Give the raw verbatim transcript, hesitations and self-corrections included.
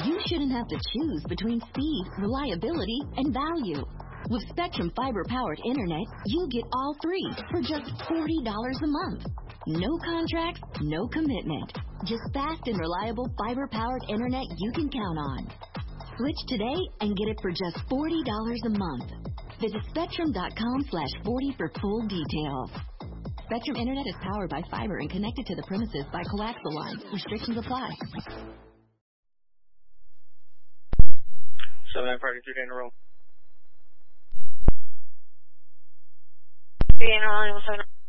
you shouldn't have to choose between speed, reliability, and value. With Spectrum fiber-powered internet, you get all three for just forty dollars a month. No contracts, no commitment. Just fast and reliable fiber-powered internet you can count on. Switch today and get it for just forty dollars a month. Visit spectrum.com slash 40 for full details. Spectrum Internet is powered by fiber and connected to the premises by coaxial lines. Restrictions apply. seven nine five two in a row. Three in a row, seven.